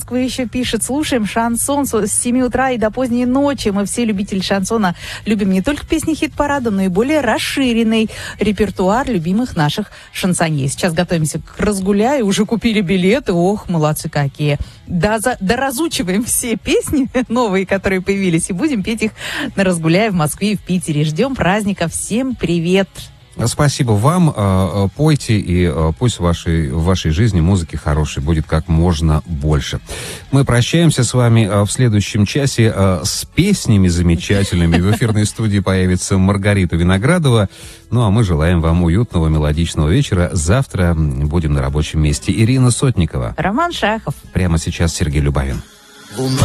Москвы еще пишет: слушаем шансон с 7 утра и до поздней ночи. Мы все любители шансона любим не только песни хит-парада, но и более расширенный репертуар любимых наших шансонье. Сейчас готовимся к разгуляю, уже купили билеты. Ох, молодцы какие. Доразучиваем все песни новые, которые появились, и будем петь их на разгуляе в Москве и в Питере. Ждем праздника. Всем привет! Спасибо вам. Пойте, и пусть в вашей жизни музыки хорошей будет как можно больше. Мы прощаемся с вами в следующем часе с песнями замечательными. В эфирной студии появится Маргарита Виноградова. Ну, а мы желаем вам уютного, мелодичного вечера. Завтра будем на рабочем месте. Ирина Сотникова. Роман Шахов. Прямо сейчас Сергей Любавин.